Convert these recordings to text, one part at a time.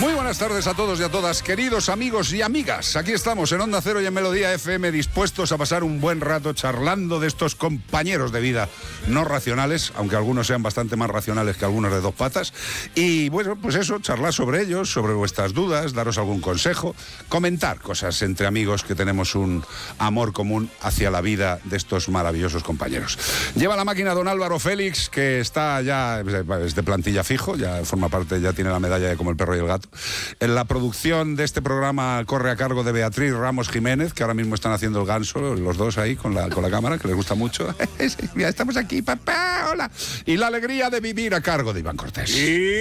Muy buenas tardes a todos y a todas, queridos amigos y amigas. Aquí estamos en Onda Cero y en Melodía FM, dispuestos a pasar un buen rato charlando de estos compañeros de vida no racionales, aunque algunos sean bastante más racionales que algunos de dos patas. Y bueno, pues eso, charlar sobre ellos, sobre vuestras dudas, daros algún consejo, comentar cosas entre amigos que tenemos un amor común hacia la vida de estos maravillosos compañeros. Lleva la máquina don Álvaro Félix, que está ya, es de plantilla fijo, ya forma parte, ya tiene la medalla de Como el perro y el gato. En la producción de este programa corre a cargo de Beatriz Ramos Jiménez, que ahora mismo están haciendo el ganso, los dos ahí con la cámara, que les gusta mucho. Ya estamos aquí, papá, hola. Y la alegría de vivir a cargo de Iván Cortés.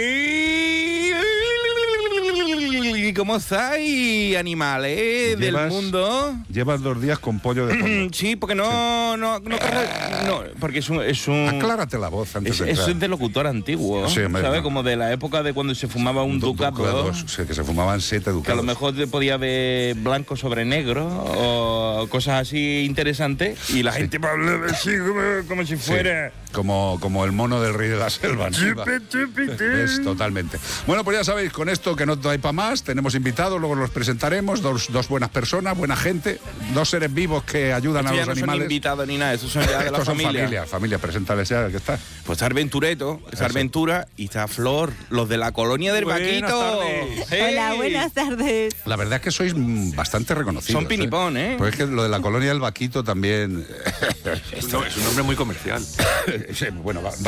¿Y cómo estáis, animales del mundo? Llevas 2 días con pollo de fondo. Sí, porque no, porque es un Aclárate la voz antes de entrar. Es de locutor antiguo, sí, ¿sabes? No. Como de la época de cuando se fumaba un Ducato. Sí, que se fumaban 7 Ducados. Que a lo mejor podía ver blanco sobre negro o cosas así interesantes y la gente hablaba así como si fuera... Como el mono del rey de la selva. Es totalmente. Bueno, pues ya sabéis, con esto que no hay para más, tenemos invitados, luego los presentaremos, dos buenas personas, buena gente, 2 seres vivos que ayudan a los animales. No son invitados ni nada, estos son ya de la familia. Familia, preséntales ya, que está. Pues está Arventureto, está Arventura y está Flor, los de la colonia del Vaquito. Hey. Hola, buenas tardes. La verdad es que sois bastante reconocidos. Son pinipón, ¿eh? Pues es que lo de la colonia del Vaquito también... Es un nombre muy comercial. Bueno,